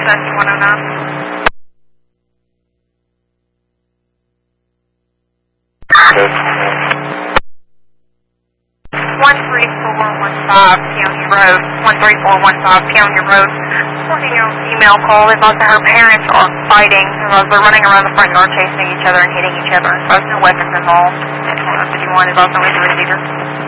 109. 13415 Peonia Road. 13415 Peonia Road. Reporting a female call about that her parents are fighting. They're running around the front yard chasing each other and hitting each other. There's no weapons involved. 51 is also into a receiver.